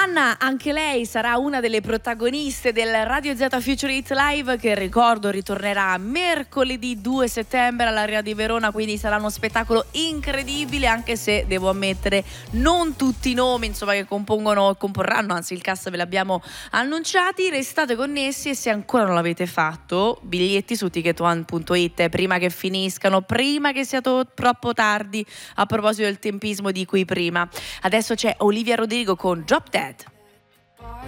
Anna, anche lei sarà una delle protagoniste del Radio Z Future Hit Live, che ricordo ritornerà mercoledì 2 settembre all'Arena di Verona, quindi sarà uno spettacolo incredibile, anche se devo ammettere non tutti i nomi insomma che comporranno, anzi il cast ve l'abbiamo annunciati. Restate connessi e se ancora non l'avete fatto, biglietti su ticketone.it prima che finiscano, prima che sia troppo tardi, a proposito del tempismo di cui prima. Adesso c'è Olivia Rodrigo con Drop Dead.